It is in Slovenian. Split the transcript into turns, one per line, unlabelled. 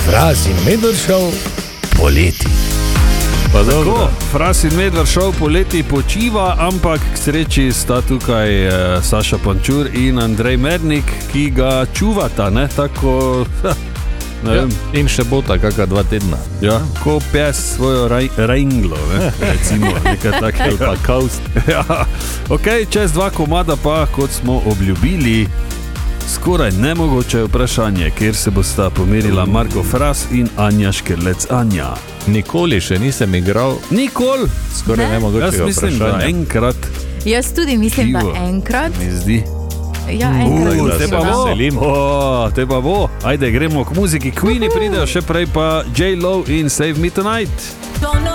Fras in Medved poleti.
Pa tako, Fras in Medved poleti počiva, ampak k sreči sta tukaj Saša Pančur in Andrej Mernik, ki ga čuvata, ne, tako...
Ja, in še bota kakšna 2 tedna.
Ja, ko pes svojo rajnglo, recimo, nekaj takega.
Pa kaust.
Ja, ok, čez 2 komada pa, kot smo obljubili, skoraj nemogoče vprašanje, kjer se bosta pomerila Marko Fras in Anja Škerlec Anja.
Nikoli še nisem igral.
Nikoli?
Skoraj nemogoče vprašanje.
Jaz mislim, da enkrat.
Jaz tudi mislim, da enkrat.
Mi zdi.
Ja, enkrat.
Te pa bo. Ajde, gremo k muziki. Queeni pridejo, še prej pa J-Lo in Save Me Tonight.